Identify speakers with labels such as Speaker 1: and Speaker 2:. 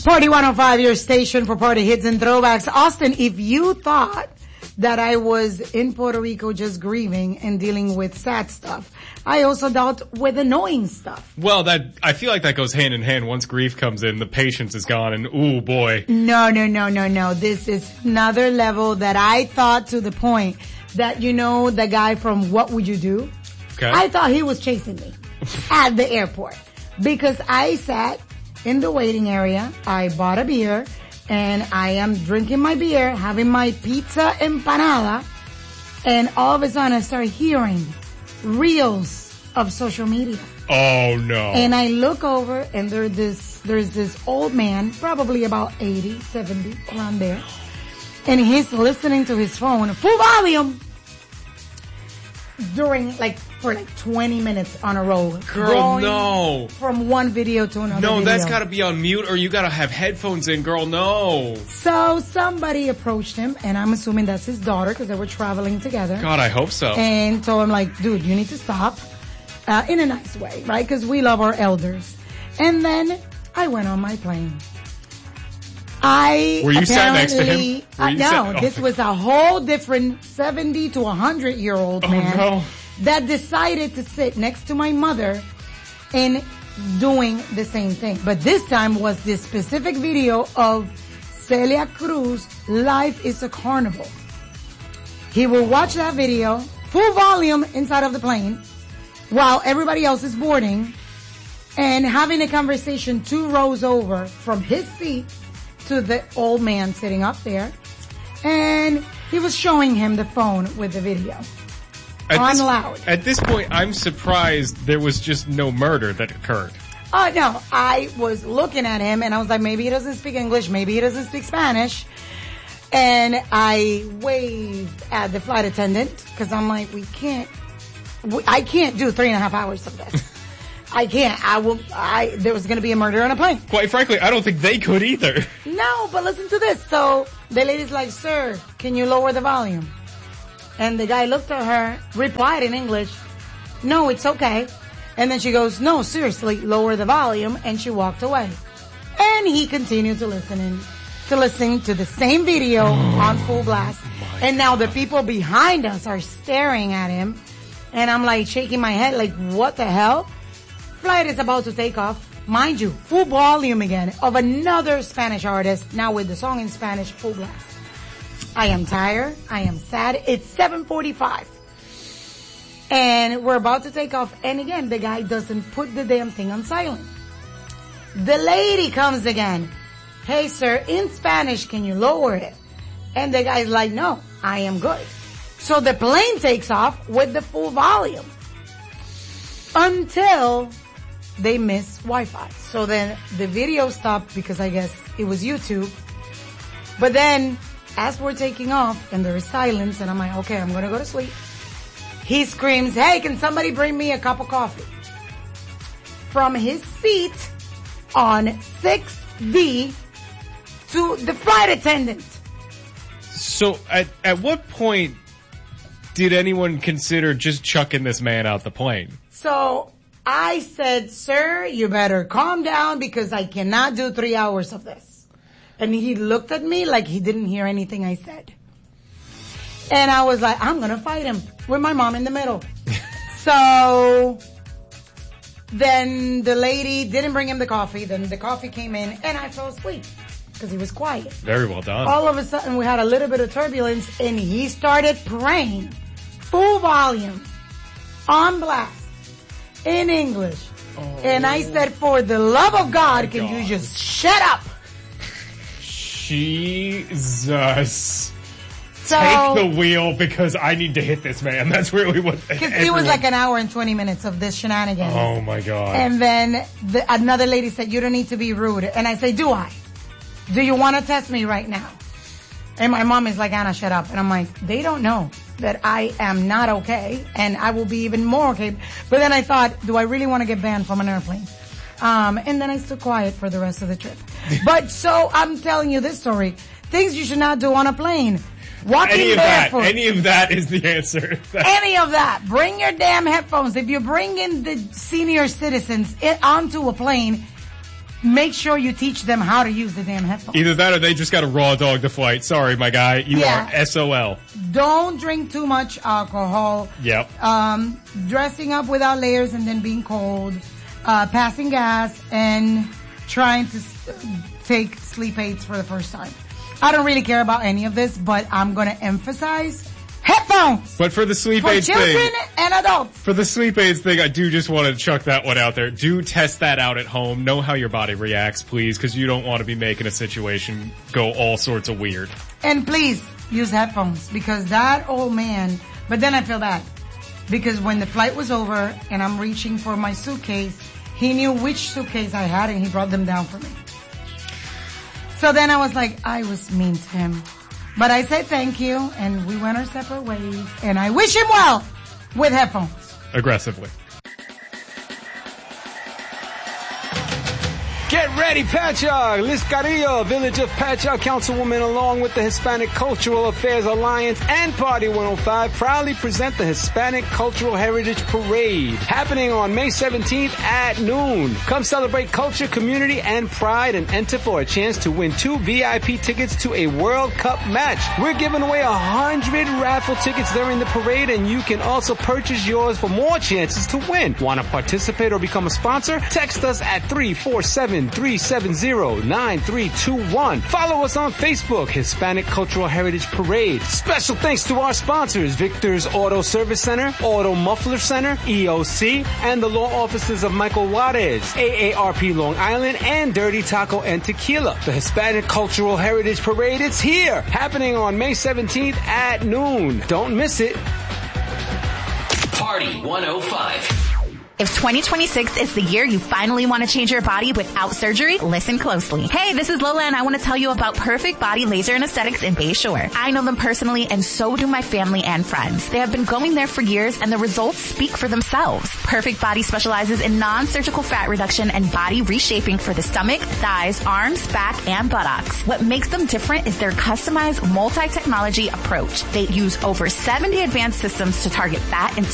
Speaker 1: Party 105, your station for party hits and throwbacks. Austin, if you thought that I was in Puerto Rico just grieving and dealing with sad stuff, I also dealt with annoying stuff.
Speaker 2: Well, I feel like that goes hand in hand. Once grief comes in, the patience is gone, and ooh boy.
Speaker 1: No. This is another level that I thought, to the point that, you know, the guy from What Would You Do?
Speaker 2: Okay.
Speaker 1: I thought he was chasing me at the airport because I sat in the waiting area. I bought a beer and I am drinking my beer, having my pizza empanada, and all of a sudden I start hearing reels of social media.
Speaker 2: Oh no.
Speaker 1: And I look over and there's this old man, probably about 80, 70, around there. And he's listening to his phone, full volume, for 20 minutes on a roll.
Speaker 2: Girl, no.
Speaker 1: From one video to another video.
Speaker 2: No, that's gotta be on mute or you gotta have headphones in, girl, no.
Speaker 1: So somebody approached him, and I'm assuming that's his daughter because they were traveling together.
Speaker 2: God, I hope so.
Speaker 1: And told him, like, dude, you need to stop, in a nice way, right? Because we love our elders. And then I went on my plane.
Speaker 2: Were you sat next to him?
Speaker 1: No, this was a whole different 70 to 100-year-old man.
Speaker 2: No.
Speaker 1: That decided to sit next to my mother and doing the same thing. But this time was this specific video of Celia Cruz, Life is a Carnival. He will watch that video, full volume inside of the plane, while everybody else is boarding, and having a conversation 2 rows over from his seat to the old man sitting up there. And he was showing him the phone with the video. Loud.
Speaker 2: At this point, I'm surprised there was just no murder that occurred.
Speaker 1: Oh, no. I was looking at him and I was like, maybe he doesn't speak English, maybe he doesn't speak Spanish. And I waved at the flight attendant because I'm like, I can't do 3.5 hours of this. I can't. There was going to be a murder on a plane.
Speaker 2: Quite frankly, I don't think they could either.
Speaker 1: No, but listen to this. So the lady's like, sir, can you lower the volume? And the guy looked at her, replied in English, no, it's okay. And then she goes, no, seriously, lower the volume. And she walked away. And he continued to listen to the same video on full blast. And now the people behind us are staring at him. And I'm like shaking my head like, what the hell? Flight is about to take off. Mind you, full volume again of another Spanish artist, now with the song in Spanish, full blast. I am tired. I am sad. It's 7:45. And we're about to take off. And again, the guy doesn't put the damn thing on silent. The lady comes again. Hey, sir, in Spanish, can you lower it? And the guy's like, no, I am good. So the plane takes off with the full volume until they miss Wi-Fi. So then the video stopped because I guess it was YouTube. But then as we're taking off and there is silence and I'm like, okay, I'm going to go to sleep. He screams, hey, can somebody bring me a cup of coffee? From his seat on 6D to the flight attendant.
Speaker 2: So at what point did anyone consider just chucking this man out the plane?
Speaker 1: So I said, sir, you better calm down because I cannot do 3 hours of this. And he looked at me like he didn't hear anything I said. And I was like, I'm going to fight him with my mom in the middle. So then the lady didn't bring him the coffee. Then the coffee came in and I fell asleep because he was quiet.
Speaker 2: Very well done.
Speaker 1: All of a sudden we had a little bit of turbulence and he started praying full volume on blast in English. Oh, and I said, for the love of God, can you just shut up?
Speaker 2: Jesus. Take the wheel because I need to hit this man. That's really what...
Speaker 1: Because it was like an hour and 20 minutes of this shenanigans.
Speaker 2: Oh my God.
Speaker 1: And then another lady said, you don't need to be rude. And I say, do I? Do you want to test me right now? And my mom is like, Anna, shut up. And I'm like, they don't know that I am not okay. And I will be even more okay. But then I thought, do I really want to get banned from an airplane? And then I stood quiet for the rest of the trip. But so I'm telling you this story. Things you should not do on a plane. Walking barefoot.
Speaker 2: Any of that is the answer.
Speaker 1: Any of that. Bring your damn headphones. If you bring in the senior citizens onto a plane, make sure you teach them how to use the damn headphones.
Speaker 2: Either that or they just got a raw dog the flight. Sorry, my guy. You are SOL.
Speaker 1: Don't drink too much alcohol.
Speaker 2: Yep.
Speaker 1: Dressing up without layers and then being cold. Passing gas and trying to take sleep aids for the first time. I don't really care about any of this, but I'm going to emphasize headphones.
Speaker 2: But for the sleep aids thing.
Speaker 1: For children and adults.
Speaker 2: For the sleep aids thing, I do just want to chuck that one out there. Do test that out at home. Know how your body reacts, please, because you don't want to be making a situation go all sorts of weird.
Speaker 1: And please use headphones, because that old man, but then I feel bad. Because when the flight was over and I'm reaching for my suitcase, he knew which suitcase I had and he brought them down for me. So then I was like, I was mean to him. But I said thank you, and we went our separate ways, and I wish him well with headphones.
Speaker 2: Aggressively.
Speaker 3: Get ready, Patchogue! Liz Carrillo, Village of Patchogue Councilwoman, along with the Hispanic Cultural Affairs Alliance and Party 105, proudly present the Hispanic Cultural Heritage Parade, happening on May 17th at noon. Come celebrate culture, community, and pride, and enter for a chance to win 2 VIP tickets to a World Cup match. We're giving away 100 raffle tickets during the parade, and you can also purchase yours for more chances to win. Want to participate or become a sponsor? Text us at 347-370-9321. Follow us on Facebook, Hispanic Cultural Heritage Parade. Special thanks to our sponsors, Victor's Auto Service Center, Auto Muffler Center, EOC, and the law offices of Michael Juarez, AARP Long Island, and Dirty Taco and Tequila. The Hispanic Cultural Heritage Parade is here, happening on May 17th at noon. Don't miss it.
Speaker 4: Party 105.
Speaker 5: If 2026 is the year you finally want to change your body without surgery, listen closely. Hey, this is Lola, and I want to tell you about Perfect Body Laser and Aesthetics in Bayshore. I know them personally, and so do my family and friends. They have been going there for years, and the results speak for themselves. Perfect Body specializes in non-surgical fat reduction and body reshaping for the stomach, thighs, arms, back, and buttocks. What makes them different is their customized multi-technology approach. They use over 70 advanced systems to target fat and